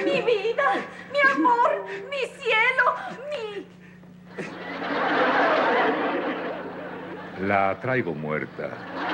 Mi vida, mi amor, mi cielo, mi... La traigo muerta.